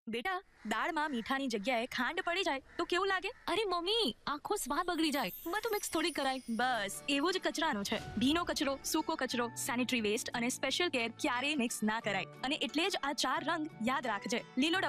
બેટા, દાળમાં મીઠાની જગ્યાએ ખાંડ પડી જાય તો કેવું લાગે? અરે મમ્મી, આખો સ્વાદ બગડી જાય. બધું મિક્સ થોડી કરાય. બસ એવું જ કચરાનું છે. ભીનો કચરો, સૂકો કચરો, સેનિટરી વેસ્ટ અને સ્પેશિયલ કેર ક્યારેય મિક્સ ના કરાય. અને એટલે જ આ 4 રંગ યાદ રાખજે. લીલો